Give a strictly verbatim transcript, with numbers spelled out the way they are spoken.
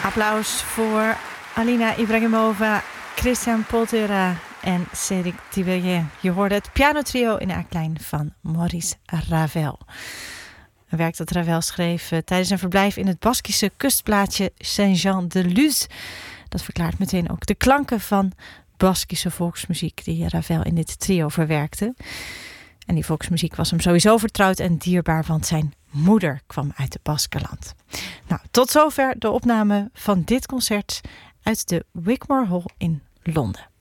Applaus voor Alina Ibrahimova, Christian Poltera en Cédric Tiberghien. Je hoorde het pianotrio in A-klein van Maurice Ravel. Een werk dat Ravel schreef uh, tijdens een verblijf in het Baskische kustplaatsje Saint-Jean-de-Luz. Dat verklaart meteen ook de klanken van Baskische volksmuziek die Ravel in dit trio verwerkte. En die volksmuziek was hem sowieso vertrouwd en dierbaar, want zijn moeder kwam uit het Baskenland. Nou, tot zover de opname van dit concert uit de Wigmore Hall in Londen.